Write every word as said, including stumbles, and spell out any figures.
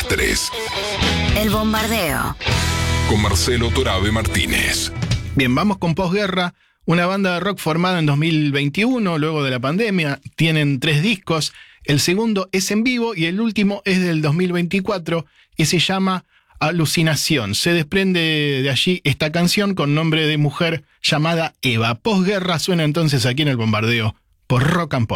tres. El Bombardeo. Con Marcelo Torabe Martínez. Bien, vamos con Posguerra, una banda de rock formada en dos mil veintiuno, luego de la pandemia. Tienen tres discos, el segundo es en vivo y el último es del dos mil veinticuatro y se llama Alucinación. Se desprende de allí esta canción con nombre de mujer llamada Eva. Posguerra suena entonces aquí en El Bombardeo por Rock and Pop.